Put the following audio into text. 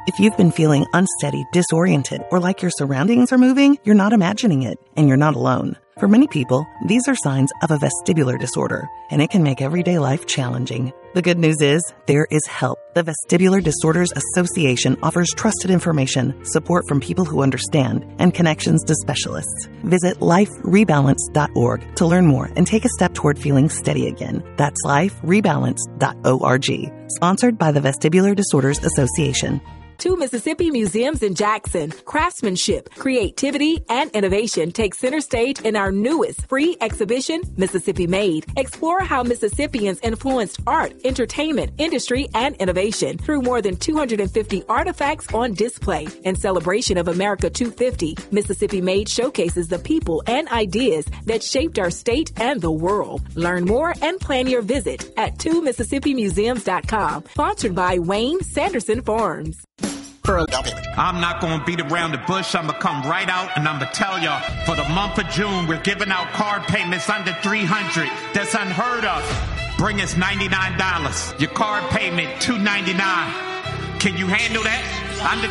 If you've been feeling unsteady, disoriented, or like your surroundings are moving, you're not imagining it, and you're not alone. For many people, these are signs of a vestibular disorder, and it can make everyday life challenging. The good news is, there is help. The Vestibular Disorders Association offers trusted information, support from people who understand, and connections to specialists. Visit liferebalance.org to learn more and take a step toward feeling steady again. That's liferebalance.org. Sponsored by the Vestibular Disorders Association. 2 Mississippi Museums in Jackson. Craftsmanship, creativity, and innovation take center stage in our newest free exhibition, Mississippi Made. Explore how Mississippians influenced art, entertainment, industry, and innovation through more than 250 artifacts on display. In celebration of America 250, Mississippi Made showcases the people and ideas that shaped our state and the world. Learn more and plan your visit at 2MississippiMuseums.com. Sponsored by Wayne Sanderson Farms. I'm not going to beat around the bush. I'm going to come right out and I'm going to tell y'all, for the month of June, we're giving out card payments under $300. That's unheard of. Bring us $99. Your card payment, $299. Can you handle that? Under